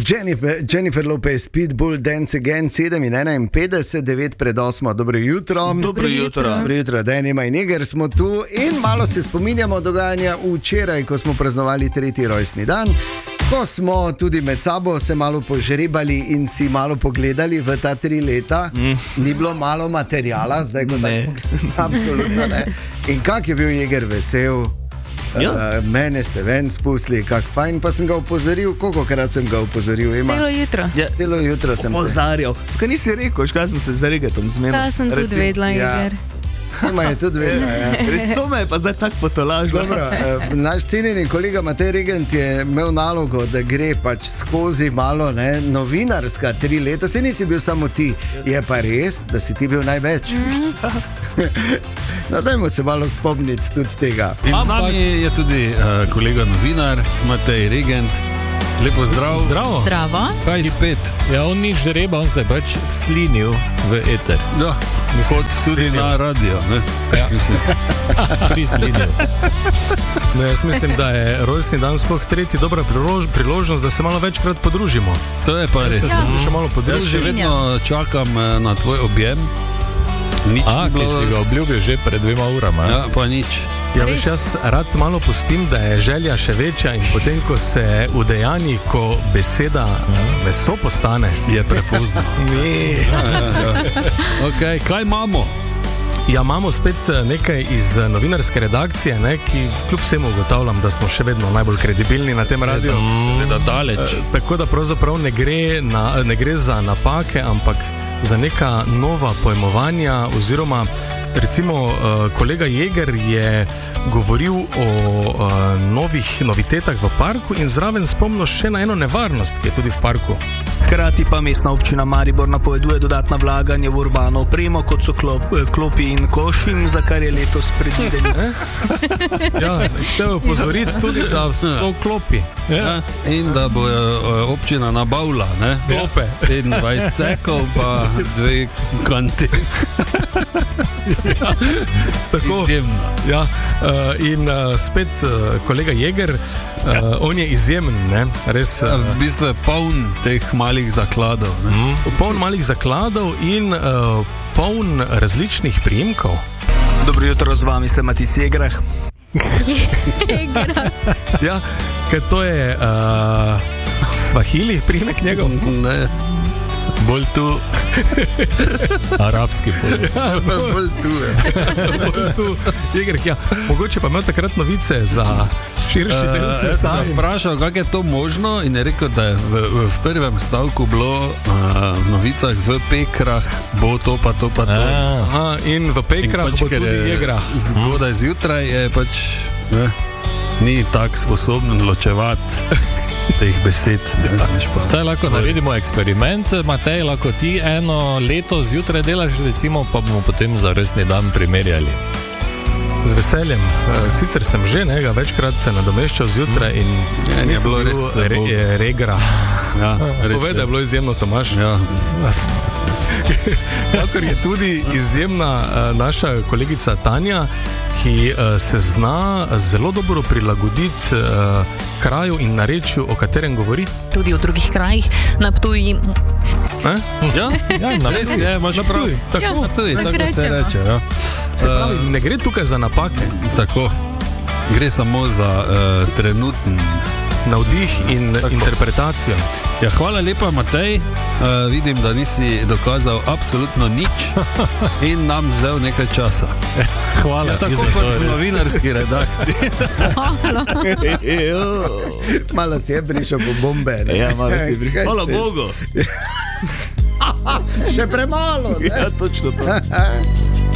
Jennifer Lopez, Pitbull, Dance Again, 7:51, 9:08, dobro jutro. Dobro jutro, Denima in Eger smo tu in malo se spominjamo dogajanja včeraj, ko smo praznovali 3. rojstni dan. Ko smo tudi med sabo se malo požrebali in si malo pogledali v ta 3 leta, ni bilo malo materijala, zdaj ko ne. Absolutno ne. In kak je bil Jeger vesel, mene ste ven spustili, kak fajn, pa sem ga upozoril, kolikokrat sem ga upozoril. Celo jutro sem opozarjal. Skaj nisi rekel, škaj sem se z Regetom zmenil. Ta sem tudi vedela, Jeger. Ima je tudi vedno, Res to me je pa zdaj tako potolažilo. Naš cenjeni kolega Matej Regent je imel nalogo, da gre pač skozi malo novinarska 3 leta. Se nisi bil samo ti, je pa res, da si ti bil največ. No, dajmo se malo spomniti tudi tega. In z nami je tudi kolega novinar Matej Regent. Lepo zdrav. Zdravo. Kaj spet? Ja, on ni žreba, on se je pač slinil v eter. Ja, kot tudi na radio, ne? Ja, mislim. Prislinil. No, jaz mislim, da je rojstni dan sploh 3. dobra priložnost, da se malo večkrat podružimo. To je pa res. Še malo podružimo. Jaz še vedno čakam na tvoj objem. Nič ni bilo. Ki si ga obljubil že pred 2 urama. Ja, pa nič. Ja, veš, jaz rad malo pustim, da je želja še večja in potem, ko se udejanji, ko beseda meso postane, je prepozno. Okay, kaj imamo? Ja, imamo spet nekaj iz novinarske redakcije, ki kljub vsemu ugotavljam, da smo še vedno najbolj kredibilni na tem radiju. Seveda daleč. Tako da pravzaprav ne gre za napake, ampak za neka nova pojmovanja oziroma recimo kolega Jeger je govoril o novitetah v parku in zraven spomnil še na eno nevarnost, ki je tudi v parku. Hkrati pa mestna občina Maribor napoveduje dodatna vlaganje v urbano opremo, kot so klopi in koši, za kar je letos predvideno. Ja, treba opozoriti tudi, da so klopi. Ja. In da bo občina nabavila klope. 27 cekov pa 2 kanti. Ja, tako izjemno. Ja, in spet kolega Jeger, on je izjemen, res. V bistvu je poln teh malih zakladov. Poln malih zakladov in poln različnih priimkov. Dobro jutro, z vami sem Matic Jegrah. Ja, ker to je Svahili priimek njegov? Ne. Bolj tu. Arabski položaj. Ja, bolj tu. Jeger, ja. Mogoče pa imel takrat novice za širši del sveta. Jaz sem ga vprašal, kako je to možno in je rekel, da je v prvem stavku bilo v novicah v Pekrah bo to pa to pa to. In v Pekrah bo tudi Jegrah. Zgodaj zjutraj je pač ni tak sposoben ločevati teh besed. Saj lahko naredimo eksperiment, Matej, lahko ti eno leto zjutraj delaš, recimo, pa bomo potem za rojstni dan primerjali. Z veseljem. Sicer sem že ga večkrat nadomeščal zjutraj in je bilo res regra. Ja, povej, da je bilo izjemno, Tomaž. Ja. Kakor je tudi izjemna naša kolegica Tanja, ki se zna zelo dobro prilagoditi kraju in narečju, o katerem govori. Tudi v drugih krajih, na Ptuju. Ja, res je, imaš prav. Tako se reče. Ja. Se pravi, ne gre tukaj za napake. Tako, gre samo za trenutni navdih in interpretacijo. Ja, hvala lepa, Matej. Vidim, da nisi dokazal absolutno nič in nam vzel nekaj časa. Hvala. Ja, tako kot v novinarski redakciji. Malo si je prišel po bombe. Ja, malo si je prišel. Hvala Bogu. Še premalo. Ja, točno to.